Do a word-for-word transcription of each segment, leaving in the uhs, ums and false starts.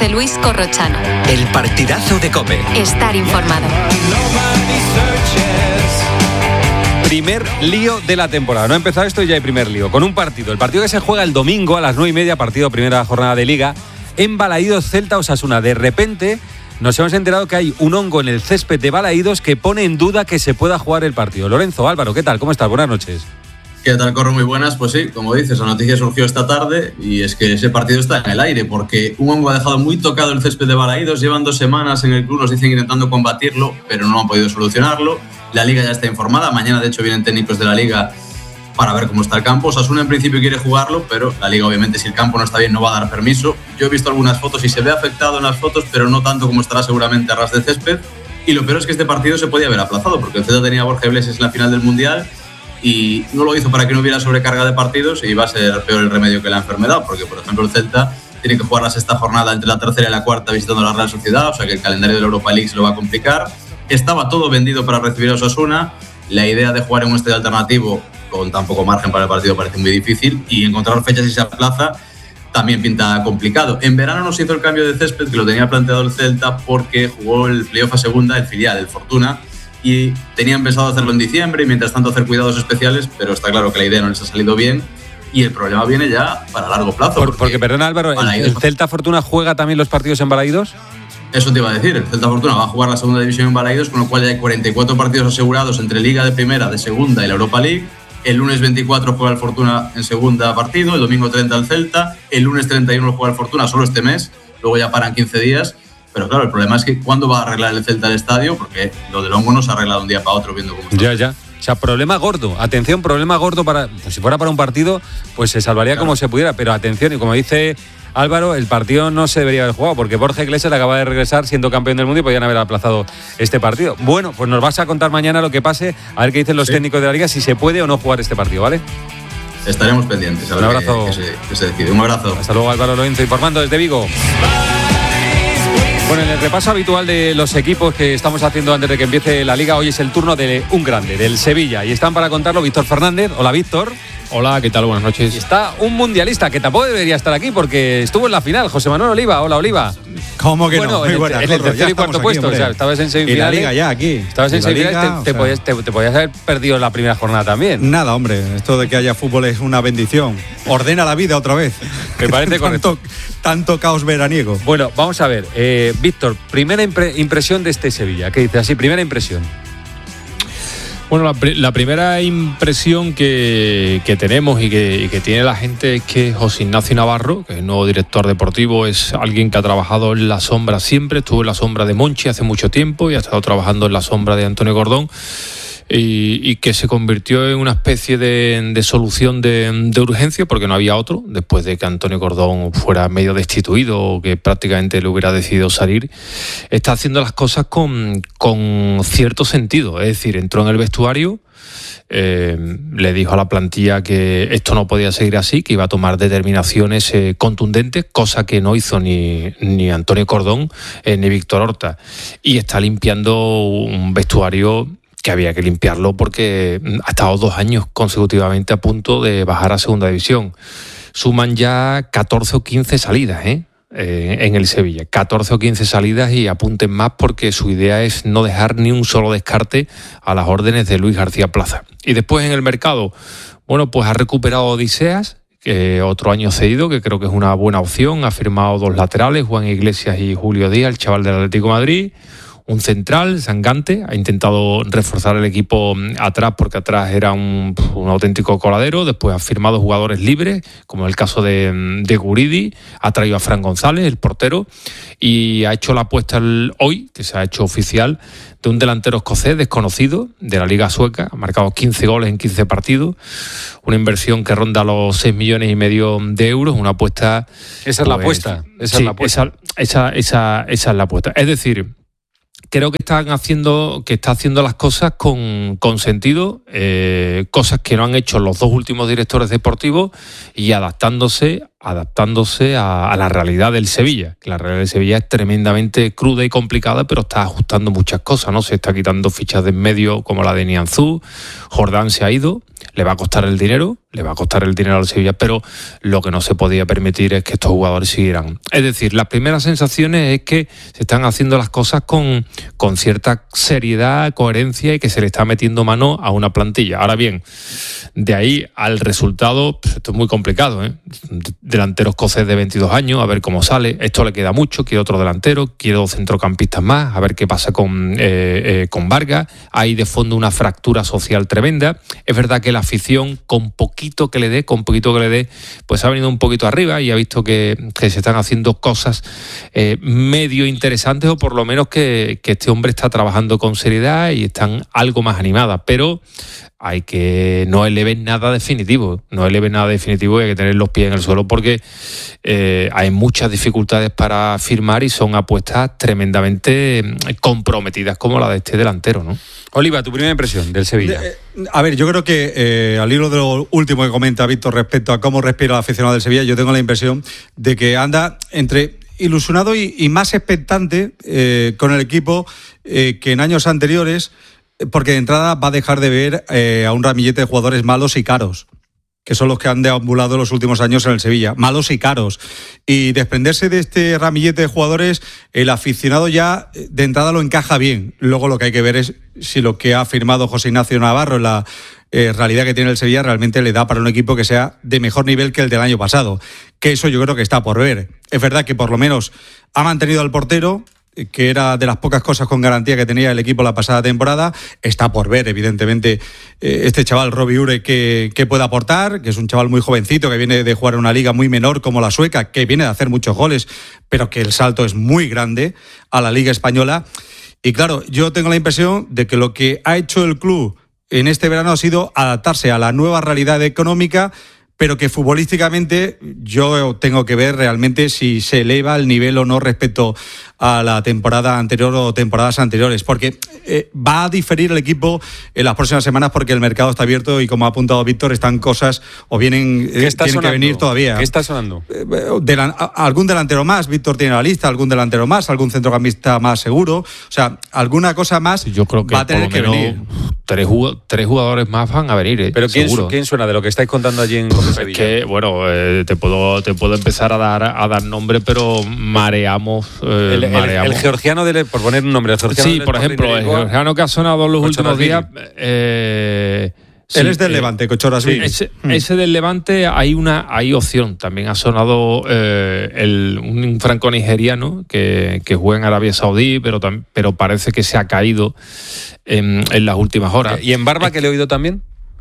José Luis Corrochano. El partidazo de COPE. Estar informado. Primer lío de la temporada. No ha empezado esto y ya hay primer lío. Con un partido. El partido que se juega el domingo a las nueve y media, partido primera jornada de Liga, en Balaídos, Celta Osasuna. De repente nos hemos enterado que hay un hongo en el césped de Balaídos que pone en duda que se pueda jugar el partido. Lorenzo, Álvaro, ¿qué tal? ¿Cómo estás? Buenas noches. ¿Qué tal, Corro? Muy buenas. Pues sí, como dices, la noticia surgió esta tarde y es que ese partido está en el aire porque un hongo ha dejado muy tocado el césped de Balaídos. Llevan dos semanas en el club, nos dicen, intentando combatirlo, pero no han podido solucionarlo. La Liga ya está informada. Mañana, de hecho, vienen técnicos de la Liga para ver cómo está el campo. Osasuna en principio quiere jugarlo, pero la Liga, obviamente, si el campo no está bien, no va a dar permiso. Yo he visto algunas fotos y se ve afectado en las fotos, pero no tanto como estará seguramente a ras de césped. Y lo peor es que este partido se podía haber aplazado, porque el Celta tenía a Borja Iglesias en la final del Mundial y no lo hizo para que no hubiera sobrecarga de partidos, y va a ser peor el remedio que la enfermedad, porque, por ejemplo, el Celta tiene que jugar la sexta jornada entre la tercera y la cuarta visitando la Real Sociedad, o sea que el calendario de la Europa League se lo va a complicar. Estaba todo vendido para recibir a Osasuna. La idea de jugar en un estadio alternativo con tan poco margen para el partido parece muy difícil, y encontrar fechas y se aplaza también pinta complicado. En verano no se hizo el cambio de césped, que lo tenía planteado el Celta, porque jugó el playoff a segunda, el filial, el Fortuna, y tenían pensado hacerlo en diciembre y mientras tanto hacer cuidados especiales, pero está claro que la idea no les ha salido bien y el problema viene ya para largo plazo. Por, porque, porque, perdona, Álvaro, ¿el, ¿el Celta Fortuna juega también los partidos en Balaídos? Eso te iba a decir, el Celta Fortuna va a jugar la segunda división en Balaídos, con lo cual ya hay cuarenta y cuatro partidos asegurados entre Liga de Primera, de Segunda y la Europa League. El lunes veinticuatro juega el Fortuna en segunda partido, el domingo treinta el Celta, el lunes treinta y uno juega el Fortuna solo este mes, luego ya paran quince días. Pero claro, el problema es que ¿cuándo va a arreglar el Celta el estadio? Porque lo del hongo no se ha arreglado un día para otro viendo cómo está. Ya, ya. O sea, problema gordo. Atención, problema gordo para... Pues si fuera para un partido, pues se salvaría claro, como se pudiera. Pero atención, y como dice Álvaro, el partido no se debería haber jugado porque Borja Iglesias acaba de regresar siendo campeón del mundo y podían haber aplazado este partido. Bueno, pues nos vas a contar mañana lo que pase, a ver qué dicen los sí. técnicos de la Liga, si se puede o no jugar este partido, ¿vale? Estaremos pendientes. A ver un abrazo. Que, que, se, que se decide. Un abrazo. Hasta luego, Álvaro Lorenzo, informando desde Vigo. Bueno, en el repaso habitual de los equipos que estamos haciendo antes de que empiece la Liga, hoy es el turno de un grande, del Sevilla. Y están para contarlo Víctor Fernández. Hola, Víctor. Hola, ¿qué tal? Buenas noches. Y está un mundialista que tampoco debería estar aquí porque estuvo en la final, José Manuel Oliva. Hola, Oliva. ¿Cómo que bueno, no? Muy en el, buena, en el tercer y cuarto aquí, puesto, hombre. O sea, estabas en semifinales. Y la Liga ya aquí. Estabas en semifinales, te, te, o sea, podías, te, te podías haber perdido la primera jornada también. Nada, hombre, esto de que haya fútbol es una bendición. Ordena la vida otra vez. Me parece correcto. Tanto, tanto caos veraniego. Bueno, vamos a ver. Eh, Víctor, primera impre- impresión de este Sevilla. ¿Qué dices? Así, primera impresión. Bueno, la, la primera impresión que, que tenemos y que, y que tiene la gente es que José Ignacio Navarro, que es el nuevo director deportivo, es alguien que ha trabajado en la sombra siempre, estuvo en la sombra de Monchi hace mucho tiempo y ha estado trabajando en la sombra de Antonio Cordón. Y, y que se convirtió en una especie de, de solución de, de urgencia porque no había otro, después de que Antonio Cordón fuera medio destituido o que prácticamente le hubiera decidido salir. Está haciendo las cosas con, con cierto sentido, es decir, entró en el vestuario, eh, le dijo a la plantilla que esto no podía seguir así, que iba a tomar determinaciones eh, contundentes, cosa que no hizo ni, ni Antonio Cordón eh, ni Víctor Horta, y está limpiando un vestuario que había que limpiarlo porque ha estado dos años consecutivamente a punto de bajar a segunda división. Suman ya catorce o quince salidas ¿eh? Eh, en el Sevilla. catorce o quince salidas y apunten más porque su idea es no dejar ni un solo descarte a las órdenes de Luis García Plaza. Y después en el mercado, bueno, pues ha recuperado Odiseas, que otro año cedido, que creo que es una buena opción. Ha firmado dos laterales, Juan Iglesias y Julio Díaz, el chaval del Atlético de Madrid. Un central, Sangante, ha intentado reforzar el equipo atrás porque atrás era un, un auténtico coladero. Después ha firmado jugadores libres, como el caso de, de Guridi, ha traído a Fran González, el portero, y ha hecho la apuesta el, hoy, que se ha hecho oficial, de un delantero escocés desconocido de la Liga Sueca, ha marcado quince goles en quince partidos, una inversión que ronda los seis millones y medio de euros, una apuesta... Esa es pues, la apuesta. Esa sí, es la apuesta. Esa, esa, esa, esa es la apuesta. Es decir... Creo que están haciendo, que está haciendo las cosas con, con sentido, eh, cosas que no han hecho los dos últimos directores deportivos y adaptándose, adaptándose a, a la realidad del Sevilla. Que la realidad del Sevilla es tremendamente cruda y complicada, pero está ajustando muchas cosas, ¿no? Se está quitando fichas de en medio como la de Nianzú, Jordán se ha ido, le va a costar el dinero, le va a costar el dinero al Sevilla, pero lo que no se podía permitir es que estos jugadores siguieran. Es decir, las primeras sensaciones es que se están haciendo las cosas con, con cierta seriedad, coherencia y que se le está metiendo mano a una plantilla. Ahora bien, de ahí al resultado, pues esto es muy complicado, ¿eh? Delantero escocés de veintidós años, a ver cómo sale. Esto le queda mucho, quiere otro delantero, quiere dos centrocampistas más, a ver qué pasa con, eh, eh, con Vargas. Hay de fondo una fractura social tremenda. Es verdad que la afición, con poquito que le dé, con poquito que le dé, pues ha venido un poquito arriba y ha visto que, que se están haciendo cosas eh, medio interesantes, o por lo menos que, que este hombre está trabajando con seriedad y están algo más animadas, pero hay que no eleven nada definitivo, no eleven nada definitivo y hay que tener los pies en el suelo porque eh, hay muchas dificultades para firmar y son apuestas tremendamente comprometidas como la de este delantero, ¿no? Oliva, tu primera impresión del Sevilla. Eh, a ver, yo creo que eh, al hilo de lo último que comenta Víctor respecto a cómo respira el aficionado del Sevilla, yo tengo la impresión de que anda entre ilusionado y, y más expectante eh, con el equipo eh, que en años anteriores, porque de entrada va a dejar de ver eh, a un ramillete de jugadores malos y caros, que son los que han deambulado los últimos años en el Sevilla, malos y caros. Y desprenderse de este ramillete de jugadores, el aficionado ya de entrada lo encaja bien. Luego lo que hay que ver es si lo que ha firmado José Ignacio Navarro en la eh, realidad que tiene el Sevilla realmente le da para un equipo que sea de mejor nivel que el del año pasado. Que eso yo creo que está por ver. Es verdad que por lo menos ha mantenido al portero, que era de las pocas cosas con garantía que tenía el equipo la pasada temporada. Está por ver, evidentemente, este chaval Robbie Ure que, que puede aportar, que es un chaval muy jovencito, que viene de jugar en una liga muy menor como la sueca, que viene de hacer muchos goles, pero que el salto es muy grande a la liga española. Y claro, yo tengo la impresión de que lo que ha hecho el club en este verano ha sido adaptarse a la nueva realidad económica, pero que futbolísticamente yo tengo que ver realmente si se eleva el nivel o no respecto a la temporada anterior o temporadas anteriores, porque eh, va a diferir el equipo en las próximas semanas porque el mercado está abierto y, como ha apuntado Víctor, están cosas o vienen eh, tienen que venir todavía. ¿Qué está sonando? Eh, delan, algún delantero más, Víctor tiene la lista, algún delantero más, algún centrocampista más seguro, o sea, alguna cosa más yo creo que va a tener que venir. Tres, tres jugadores más van a venir, eh, pero ¿quién, seguro. ¿quién suena de lo que estáis contando allí en Sevilla? Es que, bueno, eh, te puedo te puedo empezar a dar a dar nombre, pero mareamos. Eh, el, el, mareamos. el georgiano, de, por poner un nombre, el georgiano. Sí, por ejemplo, el georgiano que ha sonado en los últimos días. Eh, Sí, él es del eh, Levante, Cochorasvili. Sí, ese, mm. ese del Levante hay una hay opción. También ha sonado eh, el, un franco-nigeriano que, que juega en Arabia Saudí, pero, pero parece que se ha caído en, en las últimas horas. ¿Y en Barba, que le he oído también?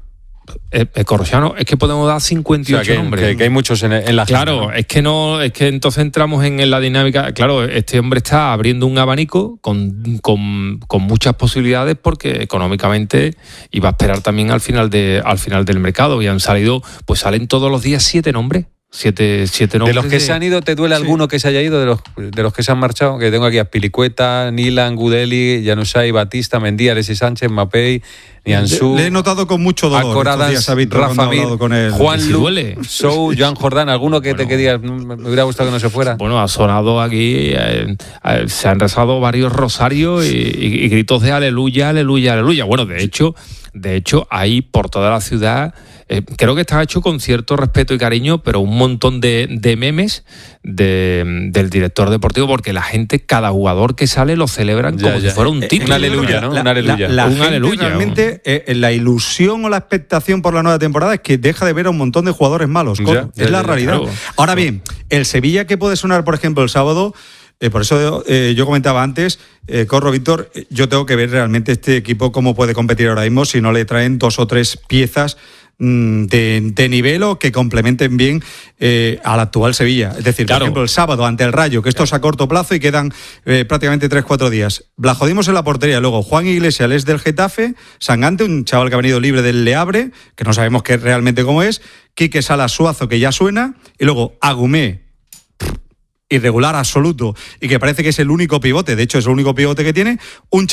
El, el Corosiano, es que podemos dar cincuenta y ocho, o sea, que, nombres. Que, que hay muchos en, en la Claro, gente, ¿no? es que no, es que entonces entramos en, en la dinámica. Claro, este hombre está abriendo un abanico con, con, con muchas posibilidades porque económicamente iba a esperar también al final de, al final del mercado. Y han salido, pues salen todos los días siete nombres. Siete, siete nombres. De los que de... se han ido, ¿te duele sí. alguno que se haya ido? De los, de los que se han marchado, que tengo aquí a Pilicueta, Nilan, Gudeli, Januzaj, Batista, Mendy, Alexis Sánchez, Mapei, Nianzú. Le he notado con mucho dolor. Acoradas, Rafa Mir, con él. Juan Lu, Sou, Joan Jordán. ¿Alguno que bueno, te querías? Me hubiera gustado que no se fuera. Bueno, ha sonado aquí, eh, eh, se han rezado varios rosarios y, y, y gritos de aleluya, aleluya, aleluya. Bueno, de hecho, de hecho, ahí por toda la ciudad. Eh, creo que está hecho con cierto respeto y cariño, pero un montón de, de memes de, del director deportivo, porque la gente, cada jugador que sale lo celebran ya, como ya. si fuera un título. Un aleluya, ¿no? La, un aleluya. La, la un gente aleluya. Realmente, eh, la ilusión o la expectación por la nueva temporada es que deja de ver a un montón de jugadores malos. Ya, es ya, la ya, realidad. Claro. Ahora bien, el Sevilla que puede sonar, por ejemplo, el sábado. Eh, por eso eh, yo comentaba antes, eh, Corro, Víctor, yo tengo que ver realmente este equipo cómo puede competir ahora mismo si no le traen dos o tres piezas mmm, de, de nivel o que complementen bien eh, al actual Sevilla. Es decir, claro. por ejemplo, el sábado ante el Rayo, que esto claro. es a corto plazo y quedan eh, prácticamente tres cuatro días. Blajodimos en la portería, luego Juan Iglesias es del Getafe, Sangante, un chaval que ha venido libre del Le Havre, que no sabemos qué realmente cómo es, Quique Salas Suazo, que ya suena, y luego Agumé, irregular absoluto y que parece que es el único pivote, de hecho es el único pivote que tiene, un